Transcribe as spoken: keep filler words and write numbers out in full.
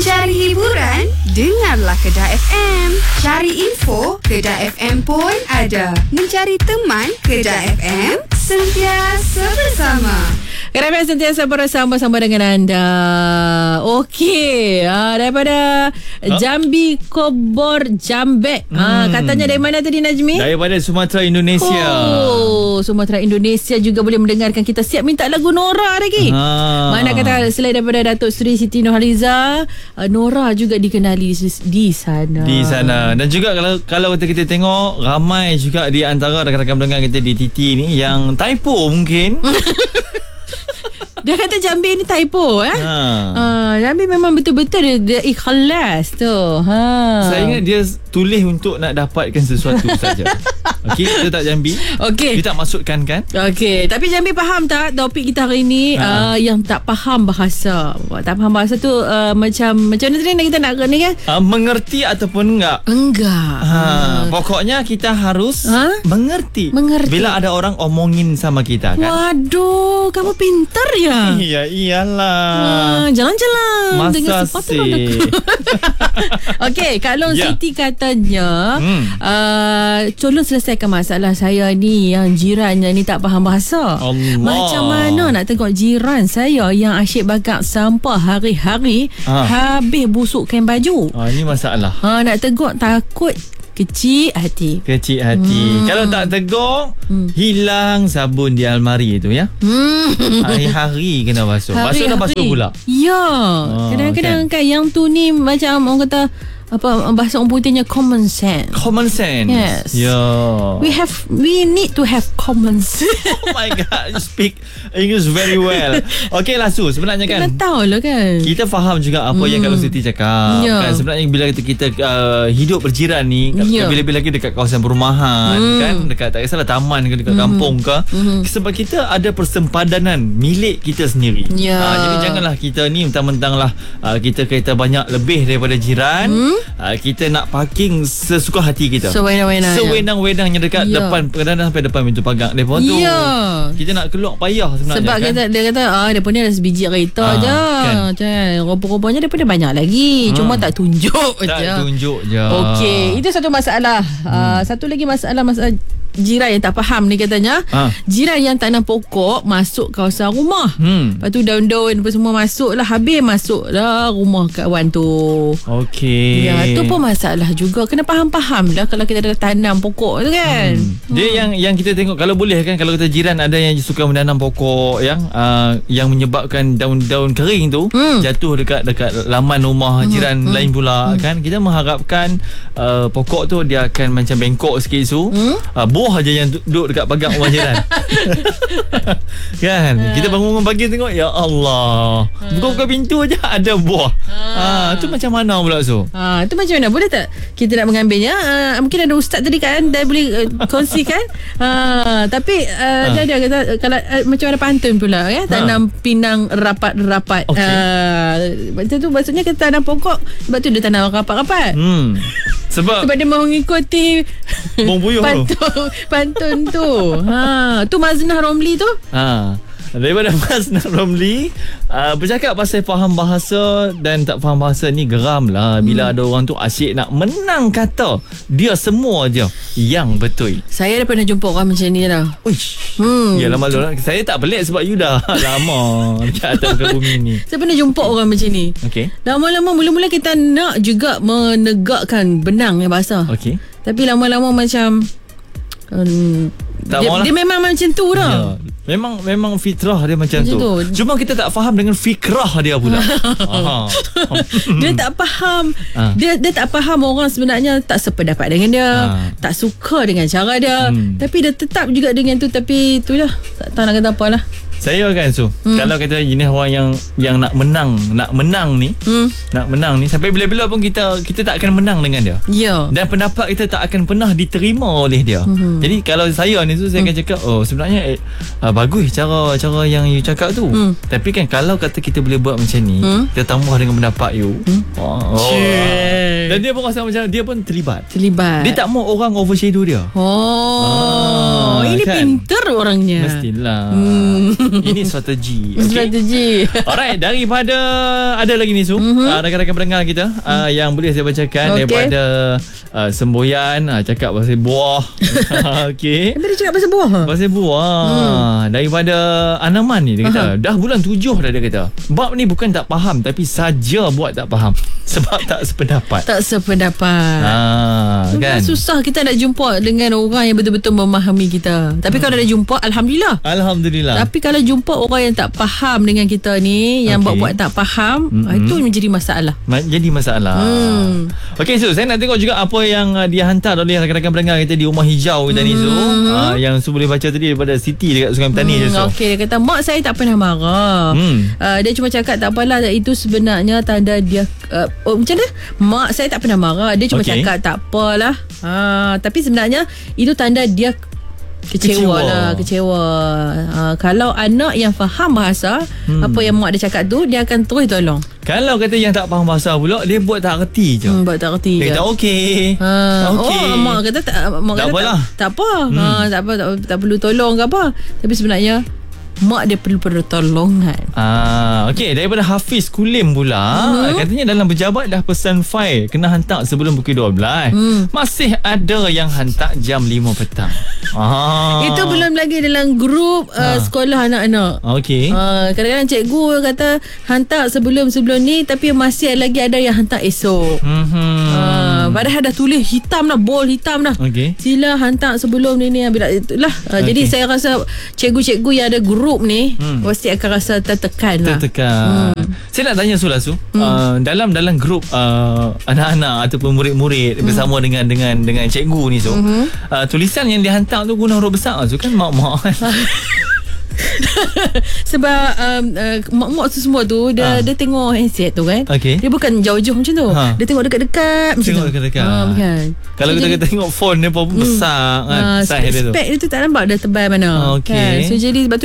Mencari hiburan? Dengarlah Kedah F M. Cari info? Kedah F M pun ada. Mencari teman? Kedah F M sentiasa bersama. Kedah F M sentiasa bersama-sama dengan anda. Okey, uh, daripada huh? Jambi Kobor Jambek. hmm. uh, Katanya dari mana tadi, Najmi? Daripada Sumatera, Indonesia. Oh, Sumatera, Indonesia juga boleh mendengarkan kita. Siap minta lagu Nora lagi. ha. Mana kata selain daripada Datuk Seri Siti Nurhaliza, uh, Nora juga dikenali di, di sana. Di sana. Dan juga kalau kalau kita, kita tengok, ramai juga di antara rakan-rakan pendengar kita di T T ni yang typo mungkin. Dia kata Jambi ni typo eh. Ha. Uh, Jambi memang betul-betul dia, dia ikhlas tu. Ha. Saya ingat dia tulis untuk nak dapatkan sesuatu saja. Okey, kita tak Jambi. Okey. Dia tak maksudkan kan? Okey, tapi Jambi faham tak topik kita hari ni? Ha. Uh, yang tak faham bahasa. Tak faham bahasa tu uh, macam macam mana tadi kita nak ni kan? Uh, mengerti ataupun enggak? Enggak. Ha, uh. Pokoknya kita harus ha? mengerti. Mengerti. Bila ada orang omongin sama kita kan? Waduh, kamu pintar ya. Iya, iyalah. Wah, jalan-jalan masa dengan sepatu si. Okey, kalau yeah. Siti katanya hmm. uh, tolong selesaikan masalah saya ni, yang jirannya ni tak faham bahasa. Allah. Macam mana nak tengok jiran saya yang asyik bakar sampah hari-hari ha. habis busukkan baju. Ah, ini masalah. Ha, nak tengok takut kecil hati. Kecil hati. Hmm. Kalau tak tegur, hmm. hilang sabun di almari tu ya. Hmm. Hari-hari kena basuh. Basuh dah basuh pula. Ya. Oh, kadang-kadang kan. kan yang tu ni macam orang kata apa, bahasa orang putihnya common sense. Common sense. Yes. Yeah. We have we need to have common sense. Oh my god, you speak English very well. Okay lah Su, sebenarnya kan kita tahu lah kan, kita faham juga apa hmm. yang kalau Siti cakap. Yeah. Kan sebenarnya bila kita, kita uh, hidup berjiran ni, yeah. bila-bila lagi dekat kawasan perumahan hmm. kan, dekat tak kisahlah taman ke dekat hmm. kampung ke, hmm. sebab kita ada persempadanan milik kita sendiri. Yeah. Uh, jadi janganlah kita ni mentang-mentang lah uh, kita kita banyak lebih daripada jiran. Hmm. Uh, kita nak parking sesuka hati kita, sewenang-wenangnya sewenang-wenangnya dekat yeah. depan, kadang-kadang sampai depan pintu pagar depa tu. Yeah. Kita nak keluar payah sebenarnya. Sebab kan? Kita, dia kata ah, depa ni ada sebiji kereta ah, je kan? Macam rupa-rupanya depa ada banyak lagi, hmm. cuma tak tunjuk tak je. Tak tunjuk je. Okey, itu satu masalah. hmm. uh, Satu lagi masalah Masalah jiran yang tak faham ni katanya. ha. Jiran yang tanam pokok masuk kawasan rumah. hmm. Lepas tu daun-daun apa semua masuk lah, habis masuk lah rumah kawan tu. Okey. Ya, tu pun masalah juga. Kena faham-faham lah kalau kita dah tanam pokok tu kan. hmm. Dia hmm. yang yang kita tengok, kalau boleh kan, kalau kita jiran ada yang suka menanam pokok yang uh, yang menyebabkan daun-daun kering tu hmm. jatuh dekat dekat laman rumah hmm. jiran hmm. lain pula. hmm. kan, kita mengharapkan uh, pokok tu dia akan macam bengkok sikit tu. hmm. uh, buah aja yang duduk dekat pagar rumah jiran. Kan, kita bangun pagi tengok, ya Allah, buka-buka pintu aja ada buah. ha. ha tu macam mana pula tu? Ha, tu macam mana? Boleh tak kita nak mengambilnya? Uh, mungkin ada ustaz tadi kan, dia boleh uh, kongsikan. Ha, tapi uh, ha. dia ada kata kalau uh, macam ada pantun pula ya, tanam ha. pinang rapat-rapat. Okay. Uh, macam tu maksudnya kita tanam pokok, sebab tu dia tanam rapat-rapat. Hmm. Sebab Sebab dia mau mengikuti pantun, pantun tu. Ha, tu Maznah Romli tu. Ha. Daripada Maznah Romli uh, bercakap pasal faham bahasa dan tak faham bahasa ni, geram lah bila hmm. ada orang tu asyik nak menang kata dia semua je yang betul. Saya dah pernah jumpa orang macam ni dah. Uish. Hmm. Ya lama lama saya tak pelik sebab you dah lama dekat atas muka bumi ni. Saya pernah jumpa orang macam ni. Okey. Lama-lama mula-mula kita nak juga menegakkan benang yang bahasa. Okey. Tapi lama-lama macam um, dia, dia memang macam tu dah. Ya. Memang memang fitrah dia macam, macam tu. tu. Cuma kita tak faham dengan fikrah dia pula. Dia tak faham. Ha. Dia dia tak faham orang sebenarnya tak sependapat dengan dia, ha. tak suka dengan cara dia. Hmm. Tapi dia tetap juga dengan tu, tapi itulah tak tahu nak kata apalah. Saya kan Su, hmm. kalau kata jenis orang yang yang nak menang, nak menang ni, hmm. nak menang ni sampai bila-bila pun kita kita tak akan menang dengan dia. Ya. Dan pendapat kita tak akan pernah diterima oleh dia. Hmm. Jadi kalau saya ni tu saya hmm. akan cakap, oh sebenarnya eh, uh, bagus cara cara yang you cakap tu. Hmm. Tapi kan kalau kata kita boleh buat macam ni, hmm. kita tambah dengan pendapat you. Hmm. Oh. oh. Dan dia pun rasa macam dia pun terlibat. Terlibat. Dia tak mau orang overshadow dia. Oh. Ah, ini kan? Pintar orangnya. Mestilah. Hmm. Ini strategi. Okay? Strategi. Alright, daripada ada lagi ni Su, mm-hmm. uh, rakan-rakan pendengar kita uh, yang boleh saya bacakan okay. daripada uh, semboyan uh, cakap pasal buah. Okey. Dia cakap pasal buah. Pasal buah. Hmm. Daripada Anaman ni dia kata, Aha. dah bulan tujuh dah dia kata. Bab ni bukan tak faham tapi saja buat tak faham sebab tak sependapat. Tak sependapat. Ha, kan. Susah kita nak jumpa dengan orang yang betul-betul memahami kita. Tapi hmm. kalau dah jumpa, alhamdulillah. Alhamdulillah. Tapi kalau jumpa orang yang tak faham dengan kita ni, yang okay. buat-buat tak faham, mm-hmm. itu menjadi masalah. Ma- jadi masalah. Hmm. Okey, so saya nak tengok juga apa yang uh, dia hantar oleh rakan-rakan pendengar kita di Rumah Hijau kita hmm. ni, so. Uh, yang Su boleh baca tadi daripada Siti dekat Sungai Petani hmm. je, so. Okey, dia kata mak saya tak pernah marah. Hmm. Uh, dia cuma cakap tak apalah, itu sebenarnya tanda dia uh, oh, macam mana? Mak saya tak pernah marah. Dia cuma okay. cakap tak apalah. Ha, tapi sebenarnya itu tanda dia kecewa, kecewa lah kecewa. Uh, kalau anak yang faham bahasa hmm. apa yang mak dia cakap tu, dia akan terus tolong. Kalau kata yang tak faham bahasa pula, dia buat tak reti je. Hmm, buat tak reti dia je. Dia kata okey. Ha, okay. Oh, mak kata tak, mak tak kata apalah. tak, tak apa. Hmm. Ha, tak apa tak, tak perlu tolong ke apa. Tapi sebenarnya mak dia perlu pertolongan. Ah, okey, daripada Hafiz Kulim pula, hmm. katanya dalam berjabat dah pesan fail kena hantar sebelum pukul dua belas. Hmm. Masih ada yang hantar jam lima petang. Ah. Itu belum lagi dalam grup uh, sekolah anak-anak. Okey. Uh, kadang-kadang cikgu kata hantar sebelum-sebelum ni, tapi masih lagi ada yang hantar esok. Hmm. Uh, padahal dah tulis hitam dah, bol hitam dah. Okay. Sila hantar sebelum ni ni bila itulah. Uh, okay. Jadi saya rasa cikgu-cikgu yang ada grup ni hmm. pasti akan rasa tertekan lah. Tertekan. Hmm. Saya nak tanya Sula Su, hmm. uh, dalam dalam grup uh, anak-anak ataupun murid-murid hmm. bersama dengan dengan dengan cikgu ni, so hmm. uh, tulisan yang dihantar tu guna huruf besar tu kan, mak-mak kan. Sebab um, uh, mak-mak tu semua tu dia, ha. dia tengok handset tu kan, okay. dia bukan jauh-jauh macam tu, ha. dia tengok dekat-dekat macam tengok tu dekat-dekat. Ha, kan? Kalau so, kita jadi, tengok phone dia pun hmm. besar kan, uh, size dia tu, spek dia tu tak nampak dah tebal mana, okay. kan? So jadi sebab tu